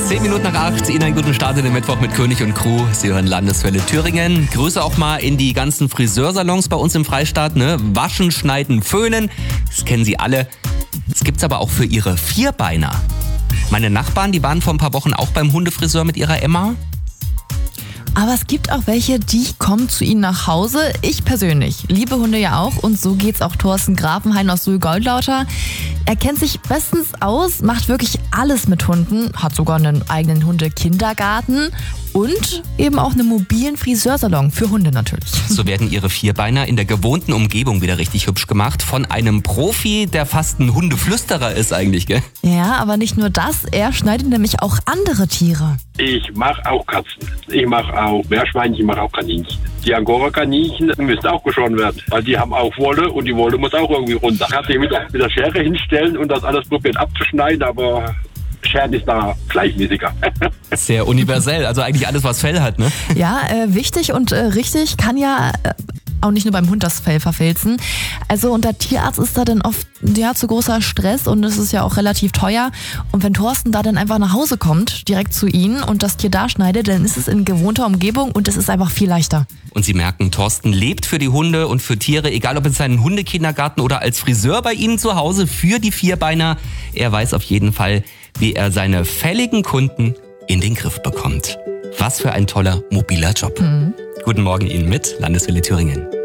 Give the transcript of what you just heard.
7:10 Ihnen einen guten Start in den Mittwoch mit König und Crew. Sie hören Landeswelle Thüringen. Grüße auch mal in die ganzen Friseursalons bei uns im Freistaat. Waschen, schneiden, föhnen. Das kennen Sie alle. Das gibt's aber auch für Ihre Vierbeiner. Meine Nachbarn, die waren vor ein paar Wochen auch beim Hundefriseur mit ihrer Emma. Aber es gibt auch welche, die kommen zu Ihnen nach Hause. Ich persönlich liebe Hunde ja auch und so geht's auch Thorsten Grafenhain aus Suhl-Goldlauter. Er kennt sich bestens aus, macht wirklich alles mit Hunden, hat sogar einen eigenen Hundekindergarten und eben auch einen mobilen Friseursalon für Hunde natürlich. So werden Ihre Vierbeiner in der gewohnten Umgebung wieder richtig hübsch gemacht von einem Profi, der fast ein Hundeflüsterer ist eigentlich, gell? Ja, aber nicht nur das, er schneidet nämlich auch andere Tiere. Ich mache auch Katzen. Ich mache auch Meerschweinchen, ich mache auch Kaninchen. Die Angora-Kaninchen müssen auch geschoren werden, weil die haben auch Wolle und die Wolle muss auch irgendwie runter. Ich kann sich mit der Schere hinstellen und das alles probieren abzuschneiden, aber Scheren ist da gleichmäßiger. Sehr universell, also eigentlich alles, was Fell hat, ne? Ja, wichtig und richtig kann ja auch nicht nur beim Hund das Fell verfilzen. Also unter Tierarzt ist da dann oft zu großer Stress und es ist ja auch relativ teuer. Und wenn Thorsten da dann einfach nach Hause kommt, direkt zu Ihnen und das Tier da schneidet, dann ist es in gewohnter Umgebung und es ist einfach viel leichter. Und Sie merken, Thorsten lebt für die Hunde und für Tiere, egal ob in seinem Hundekindergarten oder als Friseur bei Ihnen zu Hause für die Vierbeiner. Er weiß auf jeden Fall, wie er seine fälligen Kunden in den Griff bekommt. Was für ein toller, mobiler Job. Guten Morgen Ihnen mit Landeswelle Thüringen.